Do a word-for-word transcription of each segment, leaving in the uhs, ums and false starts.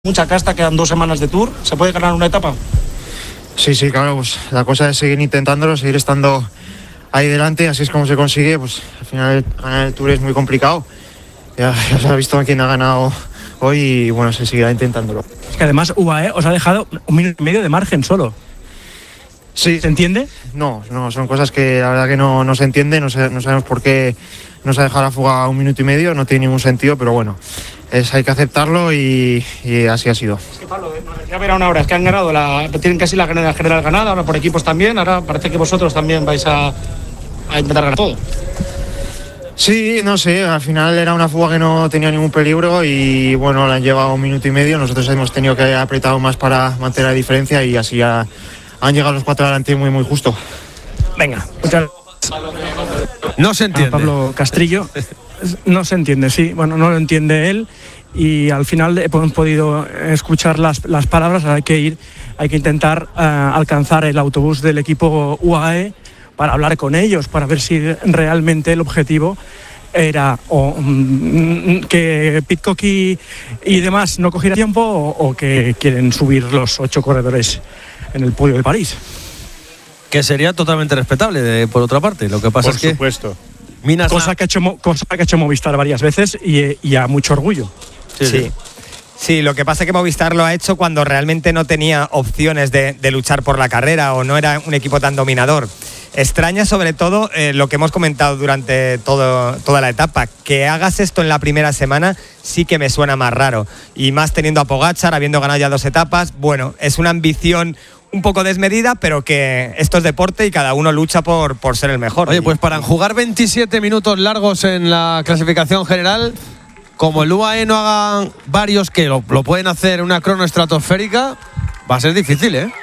Mucha casta, quedan dos semanas de Tour. ¿Se puede ganar una etapa? Sí, sí, claro, pues la cosa es seguir intentándolo, seguir estando ahí delante, así es como se consigue. Pues al final ganar el Tour es muy complicado. Ya, ya se ha visto quién ha ganado hoy y bueno, se seguirá intentándolo. Es que además U A E os ha dejado un minuto y medio de margen solo. Sí. ¿Se entiende? No, no, son cosas que la verdad que no, no se entiende, no, sé, no sabemos por qué nos ha dejado la fuga un minuto y medio, no tiene ningún sentido, pero bueno, es, hay que aceptarlo y, y así ha sido. Es que Pablo, nos decía Verón ahora, es que han ganado, la, tienen casi la general, general ganada, ahora por equipos también, ahora parece que vosotros también vais a, a intentar ganar todo. Sí, no sé, al final era una fuga que no tenía ningún peligro y bueno, la han llevado un minuto y medio, nosotros hemos tenido que apretar más para mantener la diferencia y así ya han llegado los cuatro adelante muy muy justo. Venga, muchas No se entiende. A Pablo Castrillo, no se entiende, sí, bueno, no lo entiende él y al final hemos podido escuchar las, las palabras, hay que ir, hay que intentar uh, alcanzar el autobús del equipo U A E para hablar con ellos, para ver si realmente el objetivo era o um, que Pidcock y, y demás no cogiera tiempo o, o que quieren subir los ocho corredores en el podio de París. Que sería totalmente respetable, de, por otra parte. Lo que pasa por es que... Por supuesto. Minas cosa, que ha hecho, cosa que ha hecho Movistar varias veces y, y a mucho orgullo. Sí, sí. sí. Sí, lo que pasa es que Movistar lo ha hecho cuando realmente no tenía opciones de, de luchar por la carrera o no era un equipo tan dominador. Extraña sobre todo eh, lo que hemos comentado durante todo, toda la etapa, que hagas esto en la primera semana sí que me suena más raro, y más teniendo a Pogačar, habiendo ganado ya dos etapas. Bueno, es una ambición un poco desmedida, pero que esto es deporte y cada uno lucha por, por ser el mejor. Oye, pues para jugar veintisiete minutos largos en la clasificación general, como el U A E no hagan varios que lo, lo pueden hacer en una crono estratosférica, va a ser difícil, ¿eh?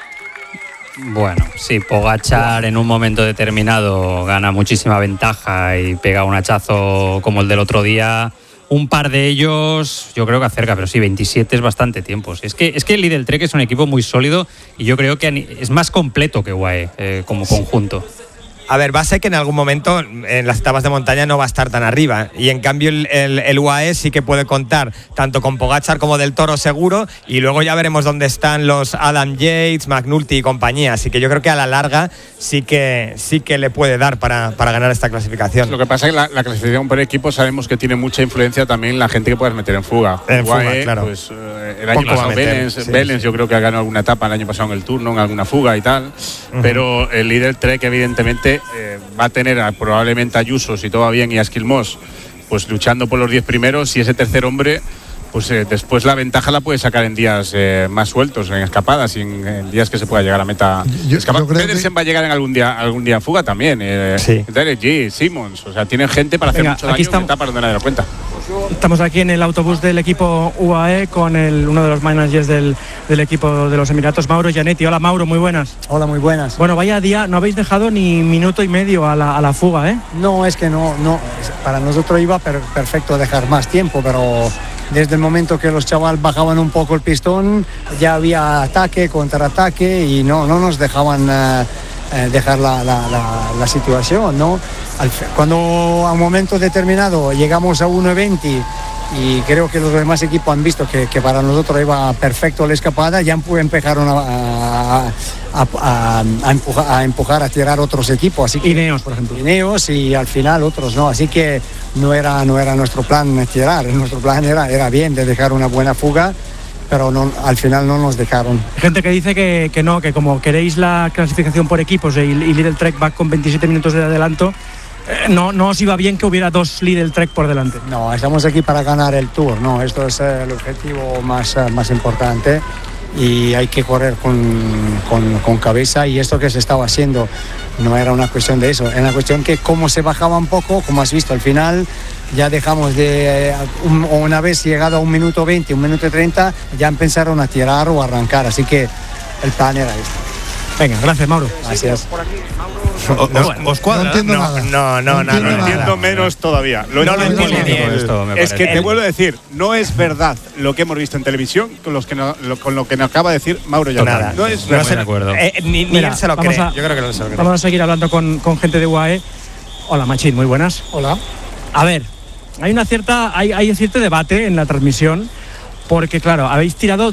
Bueno, sí, Pogačar en un momento determinado gana muchísima ventaja y pega un hachazo como el del otro día. Un par de ellos yo creo que acerca, pero sí, veintisiete es bastante tiempo. Es que, es que el Lidl Trek es un equipo muy sólido y yo creo que es más completo que U A E eh, como conjunto. A ver, va a ser que en algún momento en las etapas de montaña no va a estar tan arriba, y en cambio el, el, el U A E sí que puede contar tanto con Pogačar como Del Toro seguro, y luego ya veremos dónde están los Adam Yates, McNulty y compañía, así que yo creo que a la larga sí que sí que le puede dar para, para ganar esta clasificación. Lo que pasa es que la, la clasificación por equipo sabemos que tiene mucha influencia también la gente que puedas meter en fuga. En U A E, fuga, claro. Pues, eh, el año Poco pasado meter, Belens, sí, Belens sí. yo creo que ha ganado alguna etapa el año pasado en el Tour, ¿no? En alguna fuga y tal, uh-huh. Pero el líder Trek evidentemente eh, va a tener a, probablemente a Ayuso, si todo va bien, y a Esquilmós pues luchando por los diez primeros, y ese tercer hombre pues eh, después la ventaja la puede sacar en días eh, más sueltos, en escapadas y en, en días que se pueda llegar a meta. Yo, yo Pedersen que... va a llegar en algún día algún día en fuga también. Eh, sí. Derek G, Simmons, o sea, tienen gente para Venga, hacer mucho daño en etapas donde nadie lo cuenta. Estamos aquí en el autobús del equipo U A E con el, uno de los managers del, del equipo de los Emiratos, Mauro Gianetti. Hola Mauro, muy buenas. Hola, muy buenas. Bueno, vaya día, no habéis dejado ni minuto y medio a la, a la fuga, ¿eh? No, es que no, no. Para nosotros iba per, perfecto dejar más tiempo, pero desde el momento que los chavales bajaban un poco el pistón, ya había ataque, contraataque y no, no nos dejaban eh, eh, dejar la, la, la, la situación, ¿no? Al, cuando a un momento determinado llegamos a uno veinte y creo que los demás equipos han visto que, que para nosotros iba perfecto la escapada, ya empezaron a, a, a, a, a, empujar, a empujar, a tirar otros equipos. Así que, Ineos, por ejemplo. Ineos y al final otros no, así que no era, no era nuestro plan tirar, nuestro plan era, era bien de dejar una buena fuga, pero no, al final no nos dejaron. Hay gente que dice que, que no, que como queréis la clasificación por equipos y, y Lidl Trek va con veintisiete minutos de adelanto, No, no os iba bien que hubiera dos Lidl Trek por delante. No, estamos aquí para ganar el Tour, no, esto es el objetivo más, más importante y hay que correr con, con, con cabeza, y esto que se estaba haciendo no era una cuestión de eso, era una cuestión que como se bajaba un poco, como has visto al final, ya dejamos de, un, una vez llegado a un minuto veinte, un minuto treinta, ya empezaron a tirar o arrancar, así que el plan era este. Venga, gracias Mauro. Gracias. Por aquí, Mauro. ¿Os, No, os cuadra? No entiendo No, nada. no, no, no, Lo no, entiendo menos todavía. Lo No lo entiendo entiendo menos. bien. Esto me Es que parece. te vuelvo a decir, no es verdad lo que hemos visto en televisión con, los que no, lo, con lo que nos acaba de decir Mauro Llorca. Nada. No es No verdad. estoy de acuerdo. Eh, ni ni Mira, él se lo vamos cree. a- Yo creo que no se lo cree. Vamos a seguir hablando con, con gente de U A E. Hola Machín, muy buenas. Hola. A ver, hay una cierta, hay, hay cierto debate en la transmisión, porque claro, habéis tirado